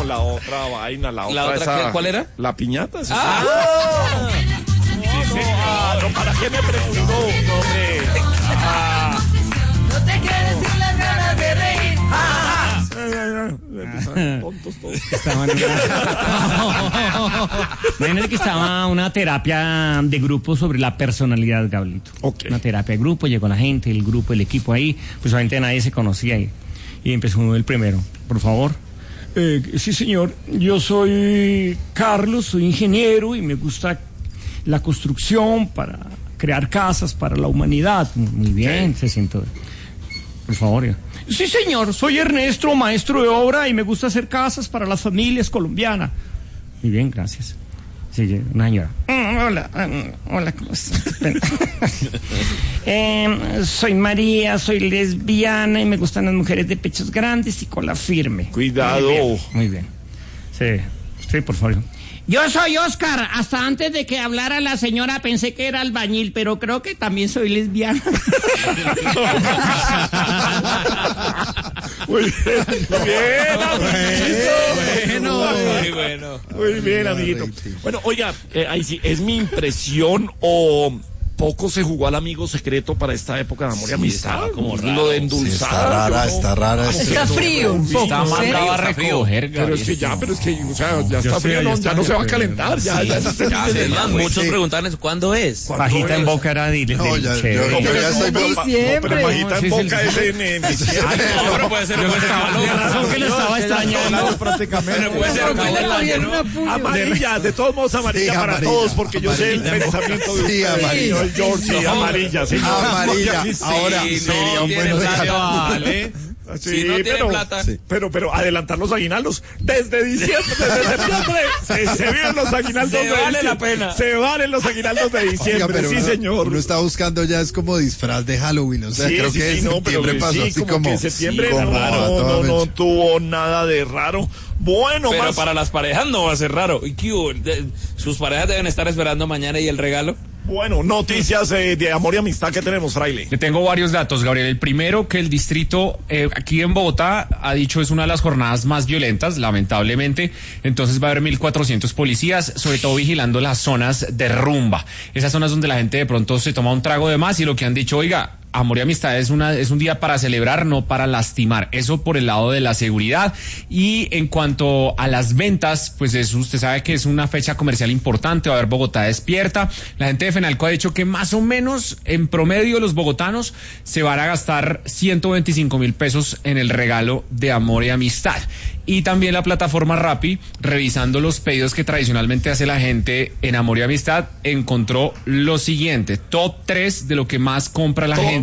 la otra vaina, la ¿La otra otra esa, cuál era? La piñata. ¿Sí? Sí, No, ¿para qué me preguntó? No, hombre. No te quedes sin las ganas de reír. Tontos todos. Imagínate que estaba una terapia de grupo sobre la personalidad, Gablito. Okay. Una terapia de grupo, llegó la gente, el grupo, el equipo ahí, pues obviamente nadie se conocía y empezó el primero. Por favor. Sí, señor. Yo soy Carlos, soy ingeniero y me gusta la construcción para crear casas para la humanidad. Muy bien, se sentó. Por favor. Ya. Sí, señor, soy Ernesto, maestro de obra y me gusta hacer casas para las familias colombianas. Muy bien, gracias. Sí, una señora. Hola, ¿cómo estás? Soy María, soy lesbiana y me gustan las mujeres de pechos grandes y cola firme. Cuidado. Muy bien. Sí, por favor. Yo soy Oscar. Hasta antes de que hablara la señora pensé que era albañil, pero creo que también soy lesbiana. Muy bien, amiguito. muy bueno. Muy bien, amiguito. Bueno, oiga, ahí sí, ¿es mi impresión o poco se jugó al amigo secreto para esta época de amor y amistad? Como lo de endulzar. Sí, está rara. Está frío un poco. Está marcado a recoger, Pero es que ya, o sea, ya está frío, ya no se va a calentar, ya muchos preguntan ¿cuándo es? Pajita en boca era dile. No, yo ya estoy pero pajita en boca es en diciembre. No, pero puede ser La razón que lo estaba extrañando. Prácticamente. puede ser Amarilla, de todos modos amarilla Sí, para amarilla, todos, porque yo sé el pensamiento de Sí, ustedes. amarilla. George, sí, amarilla, sí. Amarilla. Ahora Si sería no un tiene buen plata, regalo. vale. Sí, Si no tiene pero, plata. Sí. pero adelantar los aguinaldos desde diciembre, desde septiembre, se vienen los aguinaldos Se de vale diciembre. la pena. Se valen los aguinaldos de diciembre, Oiga, pero sí, uno, señor. uno está buscando ya es como disfraz de Halloween, o sea, Sí, creo sí, que sí, en no, pero septiembre pasó sí, así como como que en septiembre como era raro, toda no fecha. tuvo nada de raro. Bueno, Pero más para las parejas no va a ser raro. ¿Y qué hubo? Sus parejas deben estar esperando mañana y el regalo. bueno, noticias de amor y amistad que tenemos, Fraile. Le tengo varios datos, Gabriel. El primero, que el distrito aquí en Bogotá ha dicho es una de las jornadas más violentas, lamentablemente. Entonces va a haber 1.400 policías, sobre todo vigilando las zonas de rumba. Esas zonas donde la gente de pronto se toma un trago de más y lo que han dicho, oiga, amor y amistad es un día para celebrar, no para lastimar. Eso por el lado de la seguridad. Y en cuanto a las ventas, pues usted sabe que es una fecha comercial importante. Va a haber Bogotá despierta. La gente de Fenalco ha dicho que más o menos en promedio los bogotanos se van a gastar 125.000 pesos en el regalo de amor y amistad. Y también la plataforma Rappi, revisando los pedidos que tradicionalmente hace la gente en amor y amistad, encontró lo siguiente: top 3 de lo que más compra la gente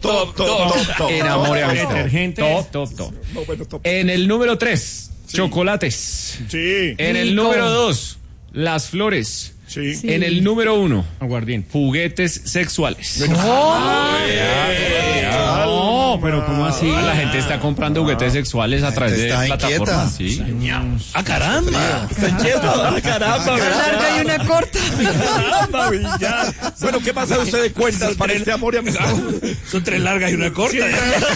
en amor y amistad. Top. No, bueno, top. En el número 3, chocolates. Sí, En el número 2, las flores. sí. En el número 1, aguardiente, juguetes sexuales. No, pero ¿cómo así? La gente está comprando juguetes sexuales a través de está plataformas. inquieta. Sí. ¡Ah, caramba! Está inquieto. Ah, caramba. Una larga y una corta. Caramba, Villar. Bueno, ¿qué pasa usted de cuentas para este amor y amistad? Son 3 largas y una corta.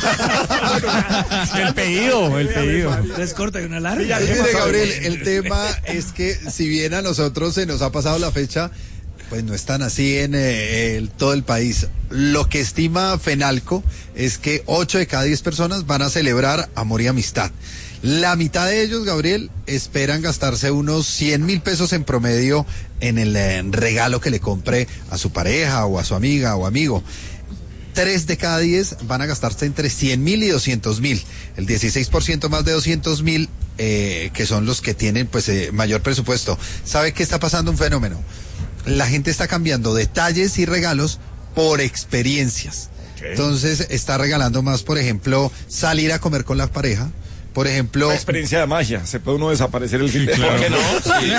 El pedido. 3 cortas y una larga. Villar, ¿qué Mire, pasa? Gabriel, el tema es que si bien a nosotros se nos ha pasado la fecha, pues no están así en todo el país. Lo que estima Fenalco es que 8 de cada 10 personas van a celebrar amor y amistad. La mitad de ellos, Gabriel, esperan gastarse unos 100.000 pesos en promedio en el regalo que le compre a su pareja o a su amiga o amigo. 3 de cada 10 van a gastarse entre 100.000 y 200.000. El 16% más de 200.000, que son los que tienen pues mayor presupuesto. ¿Sabe qué está pasando? Un fenómeno. La gente está cambiando detalles y regalos por experiencias. Okay. Entonces está regalando más, por ejemplo, salir a comer con la pareja. Por ejemplo, Una experiencia de magia. Se puede uno desaparecer el fin de semana. ¿Por qué no? Sí.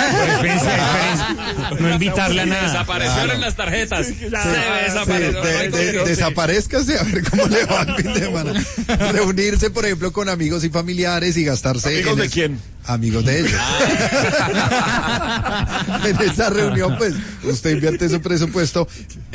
No invitarle a nada. Desaparecieron las tarjetas. Se desapareció. desaparezcase a ver cómo le va el fin de semana. Reunirse, por ejemplo, con amigos y familiares y gastarse. ¿Amigos de quién? Amigos de ellos. En esa reunión, pues, usted invierte su presupuesto